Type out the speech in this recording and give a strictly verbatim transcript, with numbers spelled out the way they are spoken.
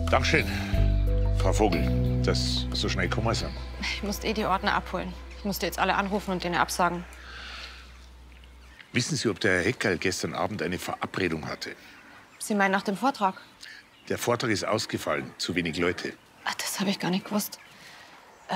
Dankeschön, Frau Vogel, dass Sie so schnell gekommen sind. Ich musste eh die Ordner abholen. Ich musste jetzt alle anrufen und denen absagen. Wissen Sie, ob der Herr Heckerl gestern Abend eine Verabredung hatte? Sie meinen nach dem Vortrag? Der Vortrag ist ausgefallen, zu wenig Leute. Ach, das habe ich gar nicht gewusst.